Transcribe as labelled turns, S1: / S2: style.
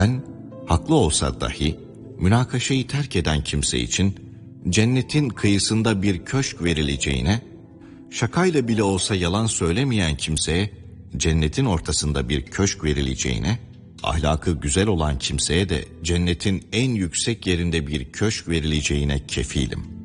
S1: Ben, haklı olsa dahi münakaşayı terk eden kimse için cennetin kıyısında bir köşk verileceğine, şakayla bile olsa yalan söylemeyen kimseye cennetin ortasında bir köşk verileceğine, ahlakı güzel olan kimseye de cennetin en yüksek yerinde bir köşk verileceğine kefilim.